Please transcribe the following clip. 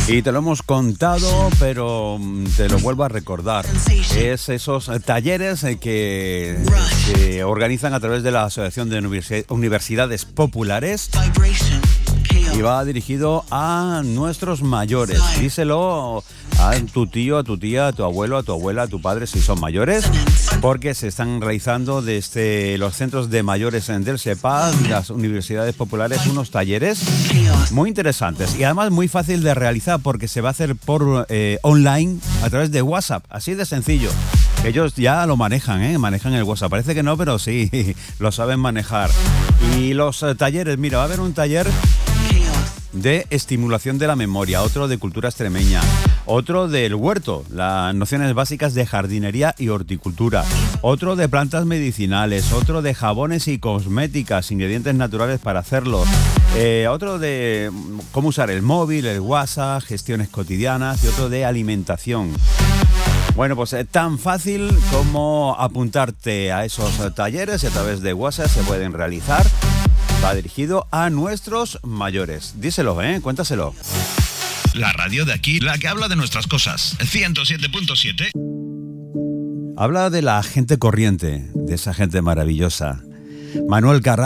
Y te lo hemos contado, pero te lo vuelvo a recordar. Es esos talleres que se organizan a través de la Asociación de Universidades Populares. Y va dirigido a nuestros mayores. Díselo a tu tío, a tu tía, a tu abuelo, a tu abuela, a tu padre si son mayores, porque se están realizando desde los centros de mayores del SEPAD, las universidades populares, unos talleres muy interesantes y además muy fácil de realizar porque se va a hacer por online a través de WhatsApp, así de sencillo. Ellos ya lo manejan, manejan el WhatsApp. Parece que no, pero sí, lo saben manejar. Y los talleres, mira, va a haber un taller de estimulación de la memoria, otro de cultura extremeña, otro del huerto, las nociones básicas de jardinería y horticultura, otro de plantas medicinales, otro de jabones y cosméticas, ingredientes naturales para hacerlos, otro de cómo usar el móvil, el WhatsApp, gestiones cotidianas y otro de alimentación. Bueno, pues tan fácil como apuntarte a esos talleres y a través de WhatsApp se pueden realizar. Va dirigido a nuestros mayores. Díselo, cuéntaselo. La radio de aquí, la que habla de nuestras cosas. 107.7. Habla de la gente corriente, de esa gente maravillosa. Manuel Carrasco.